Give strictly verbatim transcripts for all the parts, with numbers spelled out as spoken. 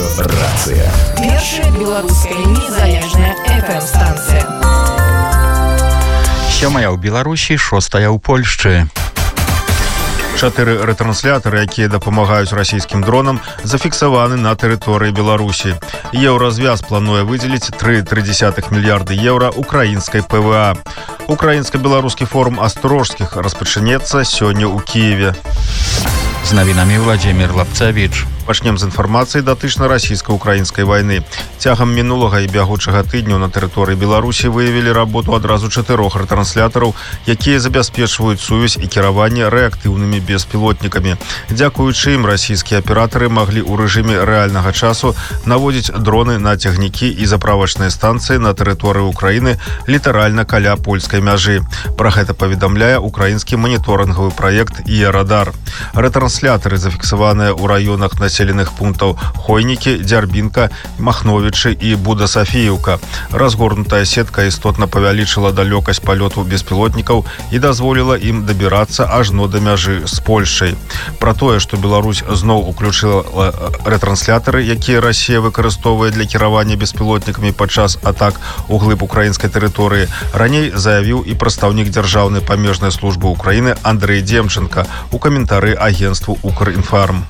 Радыёрацыя. Першая беларуская незалежная эф эм-станцыя. Сёмая ў Беларусі, шостая ў Польшчы. Чатыры рэтрансляторы, якія дапамагаюць расійскім дронам, зафіксаваны на тэрыторыі Беларусі. Еўразвяз плануе выдзеліць тры цэлых тры дзесятых мільярда еўра украінскай пэ вэ а. Украінска-беларускі форум астрожскіх распачнецца сёння ў Кіеве. З навінамі Владзімір Лапцавіч. Пачнем з інфармацыі датычна расійска-украінскай вайны. Цягам мінулага і бягучага тыдню на тэрыторыі Беларусі выявілі работу адразу чатырох рэтранслятораў, якія забяспечваюць сувязь і кіраванне рэактыўнымі беспілотнікамі. Дзякуючы ім расійскія аператары маглі ў рэжыме рэальнага часу наводзіць дроны на цягнікі і заправачныя станцыі на тэрыторыі Украіны літаральна каля польскай мяжы. Пра гэта паведамляе украінскі маніторынгавы праект «Е-радар». Рэтранслятары зафіксаваныя ў раёнах населеных пунктаў Хойнікі, Дзярбінка, Махновічы і Буда-Сафіїўка. Разгорнутая сетка істотна павялічыла далёкасць палёту беспілотнікаў і дазволіла ім дабірацца ажно да мяжы з Польшчай. Пра тое, што Беларусь зноў уключыла рэтранслятары, якія Расія выкарыстоўвае для кіравання беспілотнікамі падчас атак у глыб украінскай тэрыторыі, раней заявіў і прадстаўнік дзяржаўнай памежнай службы Украіны Андрэй Демченко у каментары агенству «Укрінфарм».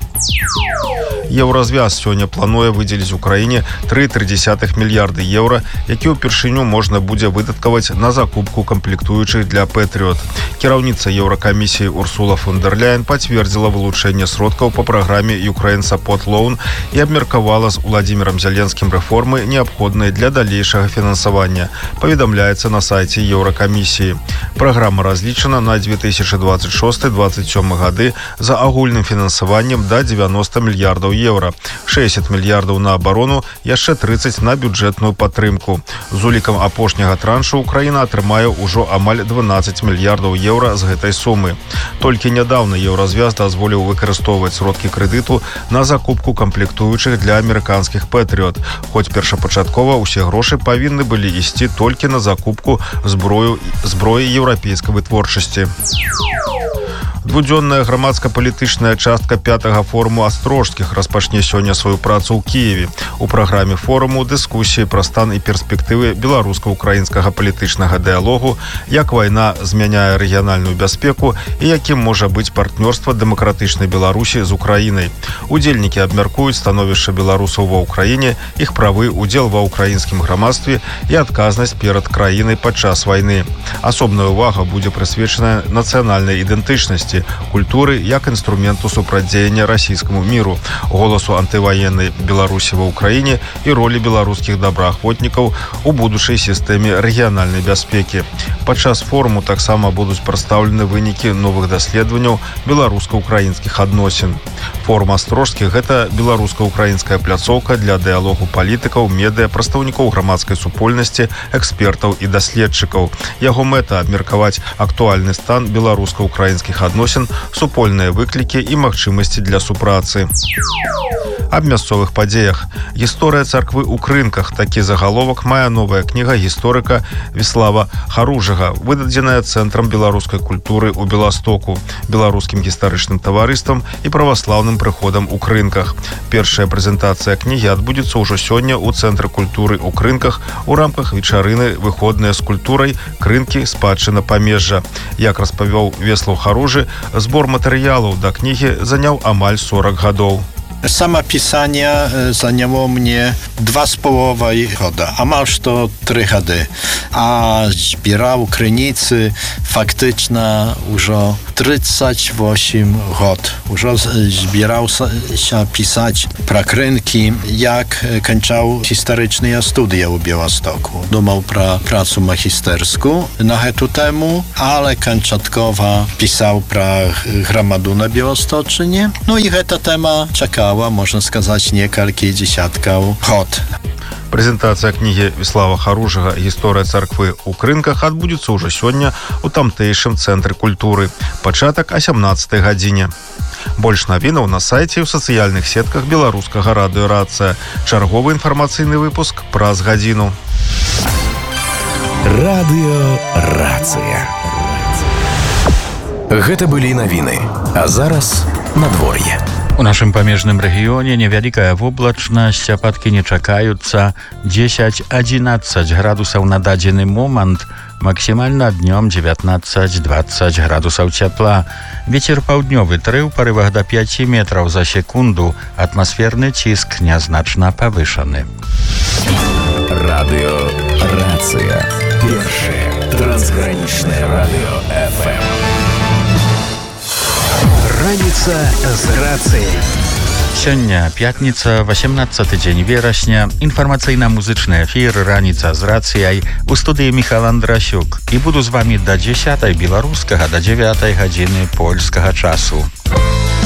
Еўразвяз сёння плануе выдзеліць Украіне тры цэлых тры дзесятых мільярда еўра, які ўпершыню можна будзе выдаткаваць на закупку камплектуючых для Пэтрыот. Кіраўніца Еўракамісіі Урсула фон дэр Ляйен пацвердзіла вылучэнне сродкаў па праграме Ukraine Support Loan і абмеркавала з Уладзімірам Зяленскім рэформы, неабходныя для далейшага фінансавання, паведамляецца на сайце Еўракамісіі. Праграма разлічана на две тысячы двадцать шосты — двадцать сёмы гады за агульным фінансаваннем да дзевяноста мільярдаў еўра, шэсцьдзесят мільярдаў на абарону, яшчэ трыццаць на бюджэтную падтрымку. З улікам апошняга траншу Украіна атрымае ўжо амаль дванаццаць мільярдаў еўра з гэтай сумы. Толькі нядаўна Еўразвяз дазволіў выкарыстоўваць сродкі крэдыту на закупку камплектуючых для амерыканскіх Пэтрыот, хоць першапачаткова ўсе грошы павінны былі ісці толькі на закупку зброю зброі еўрапейскай вытворчасці. Двудзённая грамадска-палітычная частка пятага форуму астрожскіх распачне сёння сваю працу ў Кіеве. У праграме форуму дыскусіі пра стан і перспектывы беларуска-украінскага палітычнага дыялогу, як вайна змяняе рэгіянальную бяспеку і якім можа быць партнёрства дэмакратычнай Беларусі з Украінай. Удзельнікі абмяркуюць становішча беларусаў ва ўкраіне, іх правы, удзел ва ўкраінскім грамадстве і адказнасць перад краінай падчас вайны. Асобная ўвага будзе прысвечаная нацыянальнай ідэнтычнасці, культуры як інструменту супрацьдзеяння расійскаму міру, голасу антываеннай Беларусі ва ўкраіне і ролі беларускіх добраахвотнікаў у будучай сістэме рэгіянальнай бяспекі. Падчас форуму таксама будуць прадстаўлены вынікі новых даследаванняў беларуска-украінскіх адносін. Форум астрожскіх – гэта беларуска-украінская пляцоўка для дыялогу палітыкаў, медыа, прадстаўнікоў грамадскай супольнасці, экспертаў і даследчыкаў. Яго мэта – абмеркаваць актуальны стан беларуска-украінскіх адносін, супольныя выклікі і магчымасці для супрацы. Аб мясцовых падзеях. Гісторыя царквы ў Крынках. Такі загаловак мае новая кніга гісторыка Віслава Харужага, выдадзеная Цэнтрам беларускай культуры ў Беластоку, беларускім гістарычным таварыствам і праваслаўным прыходам у Крынках. Першая прэзентацыя кнігі адбудзецца ўжо сёння ў Цэнтры культуры ў Крынках у рамках вечарыны «Выходныя з культурай. Крынкі. Спадчына памежжа». Як распавёў Веслаў Харужы, збор матэрыялаў да кнігі заняў амаль сорок гадоў. Sama pisanie zajęło mnie dwa z połową goda, a masz to trzy gady. A zbierał Krynicy faktycznie już trzydzieści osiem lat. Już zbierał się pisać pra Krynki, jak kończył historyczne studia u Białostoku. Dumał pra pracę magisterską na tę temu, ale kończatkowo pisał pra Gramadu na Białostoczynie. No i ta tema czekała, można сказать, некалькі дзесяткаў год. Прэзентацыя кнігі Віслава Харужага «Гісторыя царквы ў Крынках» адбудзецца ўжо сёння ў тамтэйшым цэнтры культуры. Пачатак о сямнаццатай гадзіне. Больш навінаў на сайце і ў сацыяльных сетках беларускага радыёрацыя. Чарговы інфармацыйны выпуск праз гадзіну. Радыёрацыя. Гэта былі навіны. А зараз надвор'е. У нашым памежным рэгіёне невялікая воблачнасць, ападкі не чакаюцца. дзесяць адзінаццаць градусаў на дадзены момант, максімальна днём дзевятнаццаць дваццаць градусаў цяпла. Вецер паўднёвы тры ў парывах да пяці метраў за секунду, атмасферны ціск нязначна павышаны. Радыё Рацыя. Першае трансгранічнае радыё эф эм. Раніца з рацыяй. Сёння пятніца, васемнаццаты дзень верасня. Інфармацыйна-музычны эфір «Раніца з рацыяй». У студыі Міхал Андрасюк. І буду з вамі да дзесятай беларускага, да дзевятай гадзіны польскага часу.